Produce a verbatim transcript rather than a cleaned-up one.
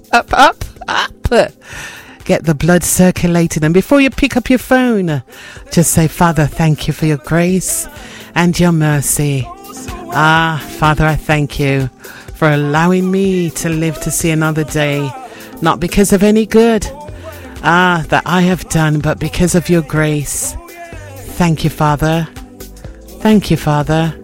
up, up, up. Get the blood circulating. And before you pick up your phone, just say, Father, thank you for your grace and your mercy. Ah, Father, I thank you for allowing me to live to see another day, not because of any good, ah, that I have done, but because of your grace. Thank you, Father. Thank you, Father.